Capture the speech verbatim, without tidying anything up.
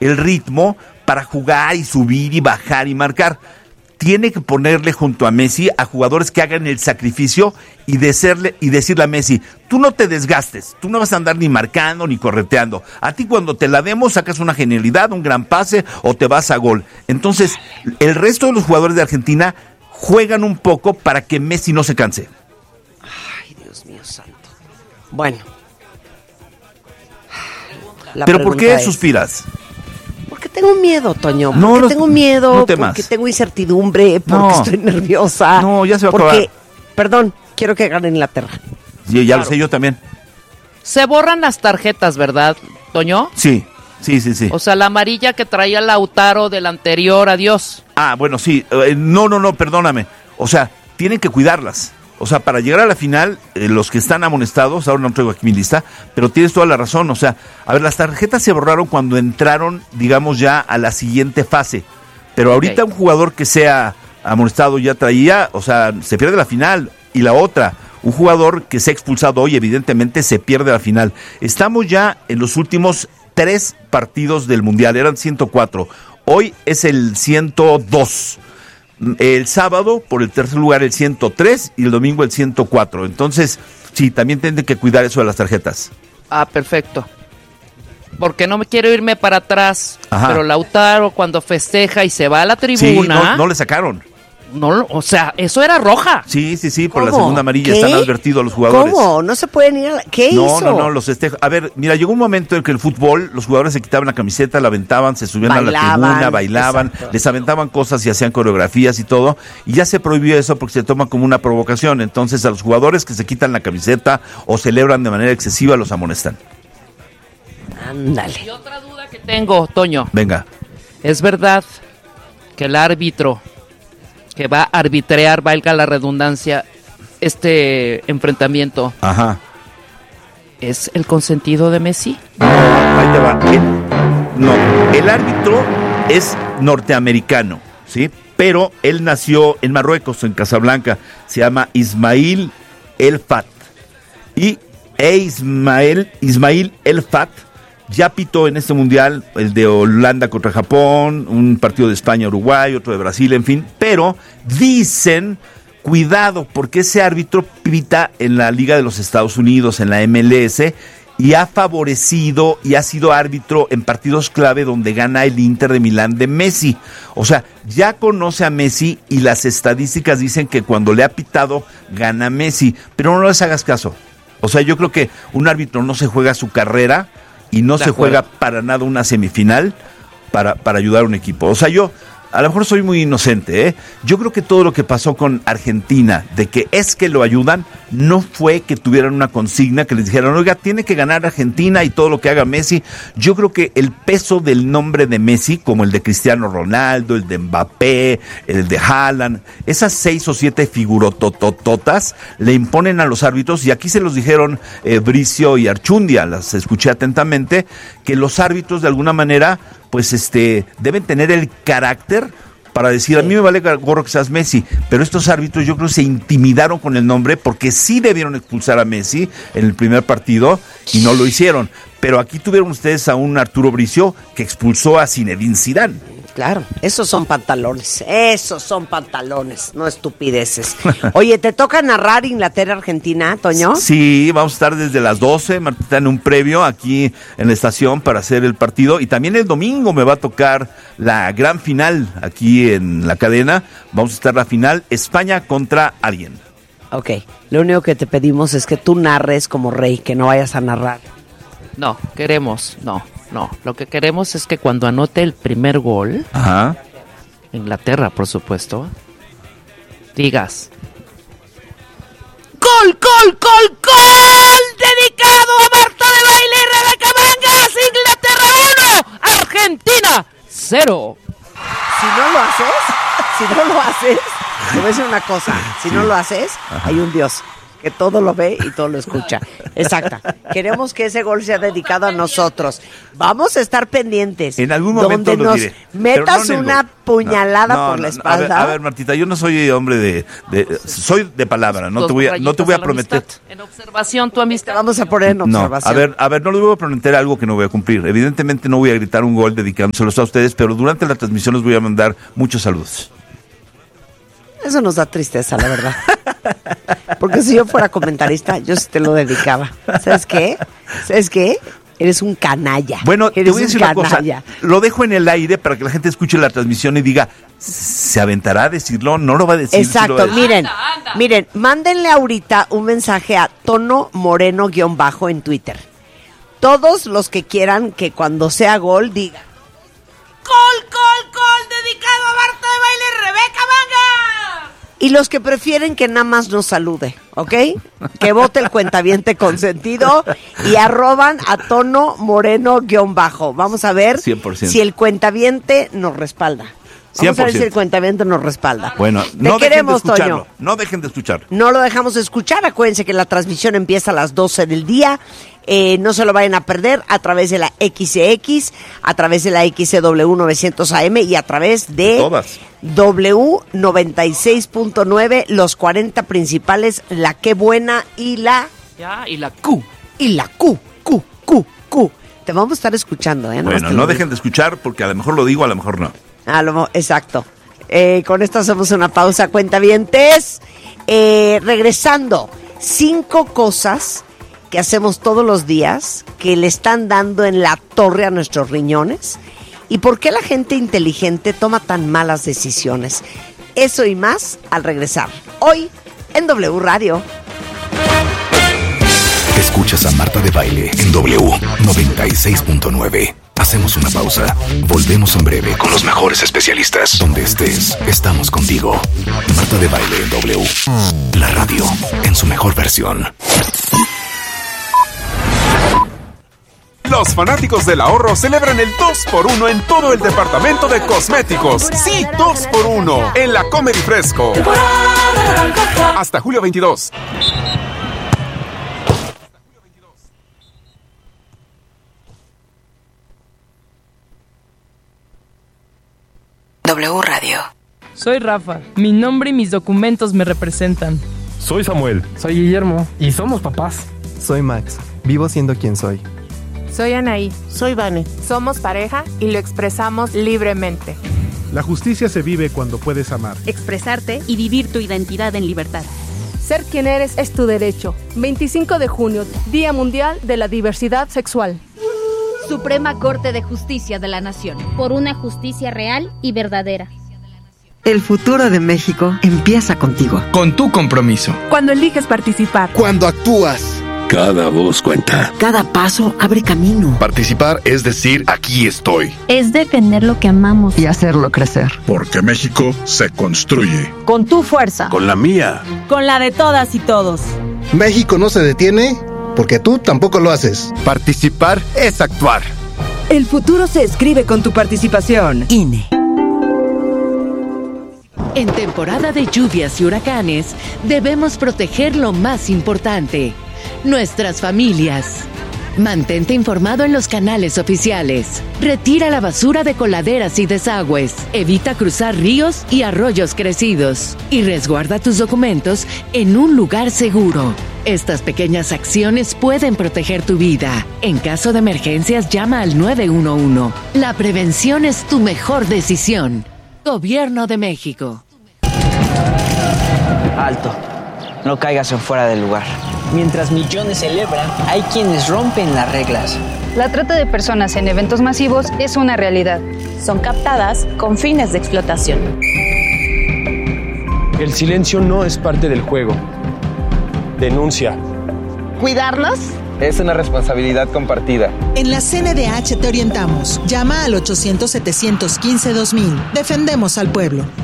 el ritmo para jugar y subir y bajar y marcar. Tiene que ponerle junto a Messi a jugadores que hagan el sacrificio y, decirle, y decirle a Messi, tú no te desgastes, tú no vas a andar ni marcando ni correteando. A ti cuando te la demos sacas una genialidad, un gran pase o te vas a gol. Entonces, el resto de los jugadores de Argentina juegan un poco para que Messi no se canse. Ay, Dios mío santo. Bueno. La ¿Pero por qué es... suspiras? Porque tengo miedo, Toño. Porque no, no, tengo miedo, no temas. porque tengo incertidumbre, porque no. estoy nerviosa. No, ya se va porque, a acabar. Perdón, quiero que gane Inglaterra. Sí, ya claro. Lo sé yo también. Se borran las tarjetas, ¿verdad, Toño? Sí, sí, sí, sí. O sea, la amarilla que traía Lautaro del anterior, adiós. Ah, bueno, sí. Eh, no, no, no, perdóname. O sea, tienen que cuidarlas. O sea, para llegar a la final, eh, los que están amonestados, ahora no traigo aquí mi lista, pero tienes toda la razón. O sea, a ver, las tarjetas se borraron cuando entraron, digamos, ya a la siguiente fase. Pero ahorita okay. Un jugador que sea amonestado ya traía, o sea, se pierde la final. Y la otra, un jugador que sea expulsado hoy, evidentemente, se pierde la final. Estamos ya en los últimos tres partidos del Mundial, eran ciento cuatro. Hoy es el ciento dos. El sábado, por el tercer lugar, el ciento tres y el domingo el ciento cuatro. Entonces, sí, también tienen que cuidar eso de las tarjetas. Ah, perfecto. Porque no me quiero irme para atrás. Ajá. Pero Lautaro, cuando festeja y se va a la tribuna... Sí, no, no le sacaron. No, o sea, eso era roja. Sí, sí, sí, por ¿Cómo? la segunda amarilla. ¿Qué? Están advertidos los jugadores. ¿Cómo? No se pueden ir a la... ¿Qué no, hizo? No, no, no, los festejos. A ver, mira, llegó un momento en que el fútbol, los jugadores se quitaban la camiseta, la aventaban, se subían bailaban, a la tribuna, bailaban, exacto. Les aventaban cosas y hacían coreografías y todo. Y ya se prohibió eso porque se toma como una provocación. Entonces, a los jugadores que se quitan la camiseta o celebran de manera excesiva, los amonestan. Ándale. Y otra duda que tengo, Toño. Venga. ¿Es verdad que el árbitro que va a arbitrear, valga la redundancia, este enfrentamiento, ajá, es el consentido de Messi? No, ahí te va. El, no, el árbitro es norteamericano, ¿sí? Pero él nació en Marruecos, en Casablanca. Se llama Ismail El Fat. Y e Ismael, Ismail El Fat ya pitó en este mundial, el de Holanda contra Japón, un partido de España, Uruguay, otro de Brasil, en fin, pero dicen, cuidado, porque ese árbitro pita en la Liga de los Estados Unidos, en la M L S, y ha favorecido y ha sido árbitro en partidos clave donde gana el Inter de Milán de Messi. O sea, ya conoce a Messi y las estadísticas dicen que cuando le ha pitado, gana Messi, pero no les hagas caso. O sea, yo creo que un árbitro no se juega su carrera y no se juega para nada una semifinal para, para ayudar a un equipo. O sea, yo a lo mejor soy muy inocente, ¿eh? Yo creo que todo lo que pasó con Argentina, de que es que lo ayudan, no fue que tuvieran una consigna que les dijeran, oiga, tiene que ganar Argentina y todo lo que haga Messi. Yo creo que el peso del nombre de Messi, como el de Cristiano Ronaldo, el de Mbappé, el de Haaland, esas seis o siete figurototototas le imponen a los árbitros, y aquí se los dijeron eh, Bricio y Archundia, las escuché atentamente, que los árbitros de alguna manera pues este deben tener el carácter para decir, a mí me vale gorro que seas Messi, pero estos árbitros yo creo que se intimidaron con el nombre porque sí debieron expulsar a Messi en el primer partido y no lo hicieron. Pero aquí tuvieron ustedes a un Arturo Bricio que expulsó a Zinedine Zidane. Claro, esos son pantalones, esos son pantalones, no estupideces. Oye, ¿te toca narrar Inglaterra-Argentina, Toño? Sí, vamos a estar desde las doce, Martita, en un previo aquí en la estación para hacer el partido. Y también el domingo me va a tocar la gran final aquí en la cadena. Vamos a estar la final, España contra alguien. Ok, lo único que te pedimos es que tú narres como rey, que no vayas a narrar. No, queremos, no. No, lo que queremos es que cuando anote el primer gol, ajá, Inglaterra, por supuesto, digas: ¡Gol, gol, gol, gol! Dedicado a Marta de Baile y Rebeca Mangas. Inglaterra uno, Argentina cero. Si no lo haces, si no lo haces, te voy a decir una cosa, si no lo haces, ajá, hay un Dios que todo lo ve y todo lo escucha. Exacto. Queremos que ese gol sea dedicado a nosotros. Vamos a estar pendientes. En algún momento donde lo nos diré. metas No una puñalada no, por no, la no. espalda. A ver, a ver, Martita, yo no soy hombre de, de soy de palabra, no Dos te voy a, no te voy a rayitas la prometer. amistad. En observación, tu amistad. Te vamos a poner en No, observación. a ver, a ver, no les voy a prometer algo que no voy a cumplir. Evidentemente no voy a gritar un gol dedicándoselos a ustedes, pero durante la transmisión les voy a mandar muchos saludos. Eso nos da tristeza, la verdad. Porque si yo fuera comentarista, yo sí te lo dedicaba. ¿Sabes qué? ¿Sabes qué? Eres un canalla. Bueno, te Eres voy a decir un una cosa. canalla. Lo dejo en el aire para que la gente escuche la transmisión y diga, ¿se aventará a decirlo? ¿No lo va a decir? ¿Sí Exacto, lo va a decir? miren, Anda, anda. miren, mándenle ahorita un mensaje a Tono Moreno guión bajo en Twitter. Todos los que quieran que cuando sea gol digan ¡Gol, gol, gol! Dedicado a Marta de Baile, Rebeca Manga. y los que prefieren que nada más nos salude, ¿ok? Que vote el cuentaviente consentido y arroban a Tono Moreno guión bajo. Vamos a ver cien por ciento. si el cuentaviente nos respalda. Vamos cien por a ver si el ciento. cuentaviente nos respalda. Bueno, Te no dejen de queremos, escucharlo. Toño. No dejen de escucharlo. No lo dejamos de escuchar. Acuérdense que la transmisión empieza a las doce del día. Eh, no se lo vayan a perder a través de la X C X, a través de la X C W novecientos A M y a través de, De todas. W noventa y seis punto nueve, los cuarenta principales, la Qué Buena y la Ya, y la Q. y la Q, Q, Q, Q. Te vamos a estar escuchando, ¿eh? Bueno, no dejen de escuchar porque a lo mejor lo digo, a lo mejor no. A lo mo- exacto. Eh, con esto hacemos una pausa, cuentavientes. Eh, regresando, cinco cosas que hacemos todos los días que le están dando en la torre a nuestros riñones y por qué la gente inteligente toma tan malas decisiones. Eso y más al regresar. Hoy en W Radio. Escuchas a Marta de Baile en W noventa y seis punto nueve. Hacemos una pausa. Volvemos en breve con los mejores especialistas. Donde estés, estamos contigo. Marta de Baile en W. La radio en su mejor versión. Los fanáticos del ahorro celebran el dos por uno en todo el departamento de cosméticos. Sí, dos por uno en la Comer y Fresco. Hasta julio veintidós. W Radio. Soy Rafa. Mi nombre y mis documentos me representan. Soy Samuel. Soy Guillermo y somos papás. Soy Max. Vivo siendo quien soy. Soy Anaí. Soy Vane. Somos pareja y lo expresamos libremente. La justicia se vive cuando puedes amar. Expresarte y vivir tu identidad en libertad. Ser quien eres es tu derecho. veinticinco de junio, Día Mundial de la Diversidad Sexual. Suprema Corte de Justicia de la Nación. Por una justicia real y verdadera. El futuro de México empieza contigo. Con tu compromiso. Cuando eliges participar. Cuando actúas. Cada voz cuenta. Cada paso abre camino. Participar es decir, aquí estoy. Es defender lo que amamos. Y hacerlo crecer. Porque México se construye. Con tu fuerza. Con la mía. Con la de todas y todos. México no se detiene porque tú tampoco lo haces. Participar es actuar. El futuro se escribe con tu participación. I N E. En temporada de lluvias y huracanes, debemos proteger lo más importante, nuestras familias. Mantente informado en los canales oficiales. Retira la basura de coladeras y desagües. Evita cruzar ríos y arroyos crecidos. Y resguarda tus documentos en un lugar seguro. Estas pequeñas acciones pueden proteger tu vida. En caso de emergencias, llama al nueve uno uno. La prevención es tu mejor decisión. Gobierno de México. Alto. No caigas en fuera del lugar. Mientras millones celebran, hay quienes rompen las reglas. La trata de personas en eventos masivos es una realidad. Son captadas con fines de explotación. El silencio no es parte del juego. Denuncia. ¿Cuidarnos? Es una responsabilidad compartida. En la C N D H te orientamos. Llama al ochocientos, setecientos quince, dos mil. Defendemos al pueblo.